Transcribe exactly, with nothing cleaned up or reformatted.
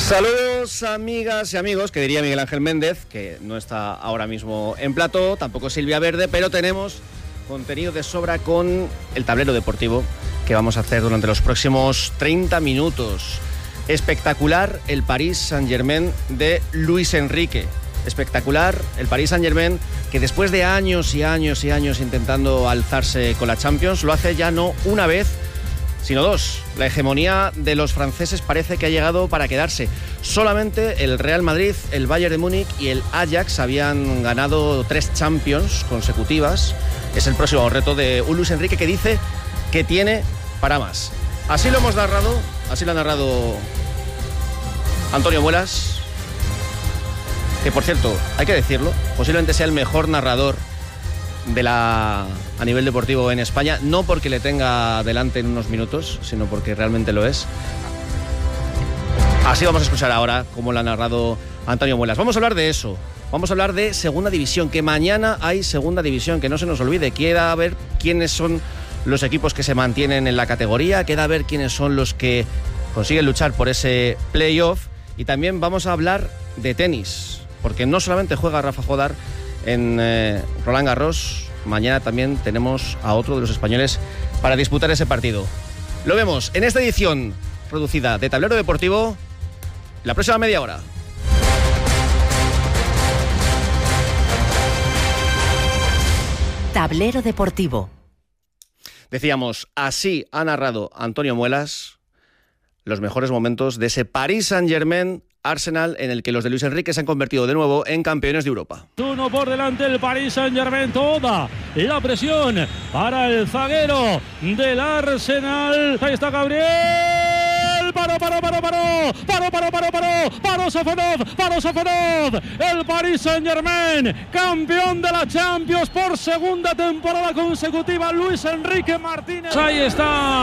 Saludos, amigas y amigos, que diría Miguel Ángel Méndez, que no está ahora mismo en plató, tampoco Silvia Verde, pero tenemos contenido de sobra con el tablero deportivo que vamos a hacer durante los próximos treinta minutos. Espectacular el Paris Saint-Germain de Luis Enrique. Espectacular el Paris Saint-Germain, que después de años y años y años intentando alzarse con la Champions, lo hace ya no una vez, sino dos. La hegemonía de los franceses parece que ha llegado para quedarse. Solamente el Real Madrid, el Bayern de Múnich y el Ajax habían ganado tres Champions consecutivas. Es el próximo reto de un Luis Enrique que dice que tiene para más. Así lo hemos narrado, así lo ha narrado Antonio Muelas, que por cierto, hay que decirlo, posiblemente sea el mejor narrador de la a nivel deportivo en España, no porque le tenga delante en unos minutos, sino porque realmente lo es. Así vamos a escuchar ahora cómo lo ha narrado Antonio Muelas. Vamos a hablar de eso, vamos a hablar de Segunda División, que mañana hay Segunda División, que no se nos olvide. Queda ver quiénes son los equipos que se mantienen en la categoría, queda ver quiénes son los que consiguen luchar por ese playoff, y también vamos a hablar de tenis, porque no solamente juega Rafa Jodar en eh, Roland Garros, mañana también tenemos a otro de los españoles para disputar ese partido. Lo vemos en esta edición producida de Tablero Deportivo la próxima media hora. Tablero Deportivo. Decíamos, así ha narrado Antonio Muelas los mejores momentos de ese Paris Saint-Germain Arsenal, en el que los de Luis Enrique se han convertido de nuevo en campeones de Europa. Uno por delante el Paris Saint-Germain, toda la presión para el zaguero del Arsenal. Ahí está Gabriel. Paró, paró, paró, paró. Paró, paró, paró, paró. Paró Sofonov, paró Sofonov. El Paris Saint-Germain, campeón de la Champions por segunda temporada consecutiva. Luis Enrique Martínez. Ahí está.